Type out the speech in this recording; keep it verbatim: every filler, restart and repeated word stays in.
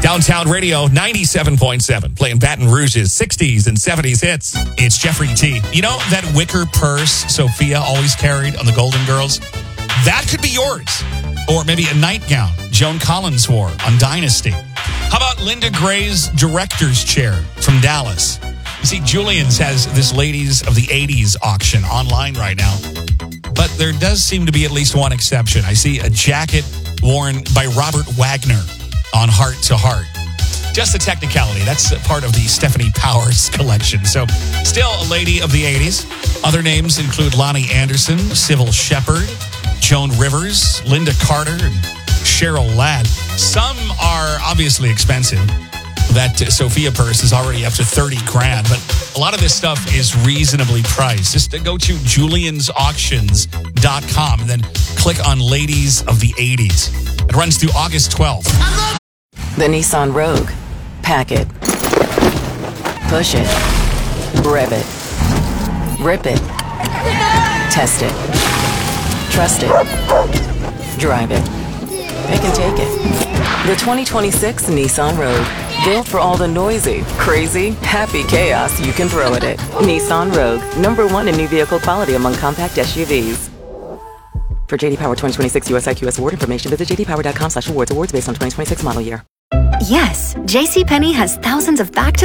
Downtown Radio ninety-seven point seven, playing Baton Rouge's sixties and seventies hits. It's Jeffrey T. You know that wicker purse Sophia always carried on the Golden Girls? That could be yours. Or maybe a nightgown Joan Collins wore on Dynasty. How about Linda Gray's director's chair from Dallas? You see, Julian's has this Ladies of the eighties auction online right now. But there does seem to be at least one exception. I see a jacket worn by Robert Wagner on Heart to Heart. Just a technicality. That's part of the Stephanie Powers collection. So still a lady of the eighties. Other names include Lonnie Anderson, Sybil Shepherd, Joan Rivers, Linda Carter, and Cheryl Ladd. Some are obviously expensive. That Sophia purse is already up to thirty grand, but a lot of this stuff is reasonably priced. Just go to julians auctions dot com and then click on Ladies of the eighties. It runs through August twelfth. The Nissan Rogue. Pack it. Push it. Rev it. Rip it. Test it. Trust it. Drive it. Pick and take it. The twenty twenty-six Nissan Rogue. Built for all the noisy, crazy, happy chaos you can throw at it. Nissan Rogue. Number one in new vehicle quality among compact S U Vs. For J D Power twenty twenty-six U S I Q S award information, visit j d power dot com slash awards. Awards based on twenty twenty-six model year. Yes, JCPenney has thousands of back to